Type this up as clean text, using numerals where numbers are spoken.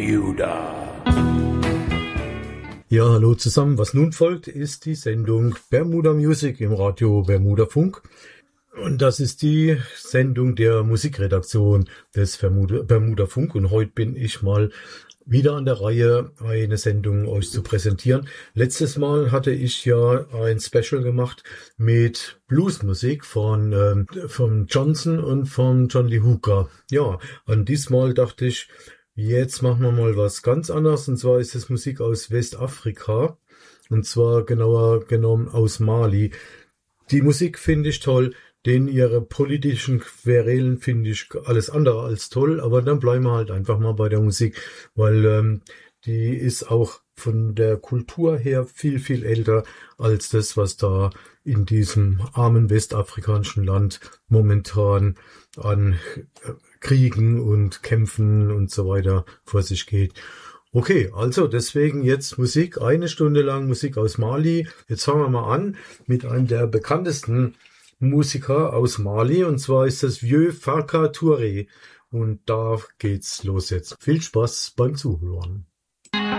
Bermuda. Ja, hallo zusammen. Was nun folgt, ist die Sendung Bermuda Music im Radio Bermuda Funk. Und das ist die Sendung der Musikredaktion des Bermuda Funk. Und heute bin ich mal wieder an der Reihe, eine Sendung euch zu präsentieren. Letztes Mal hatte ich ja ein Special gemacht mit Bluesmusik von Johnson und von John Lee Hooker. Ja, und diesmal dachte ich, jetzt machen wir mal was ganz anderes. Und zwar ist es Musik aus Westafrika. Und zwar genauer genommen aus Mali. Die Musik finde ich toll. Den ihre politischen Querelen finde ich alles andere als toll, aber dann bleiben wir halt einfach mal bei der Musik, weil die ist auch von der Kultur her viel, viel älter als das, was da in diesem armen westafrikanischen Land momentan an Kriegen und Kämpfen und so weiter vor sich geht. Okay, also deswegen jetzt Musik, 1 Stunde lang Musik aus Mali. Jetzt fangen wir mal an mit einem der bekanntesten Musiker aus Mali, und zwar ist das Vieux Farka Touré. Und da geht's los jetzt. Viel Spaß beim Zuhören.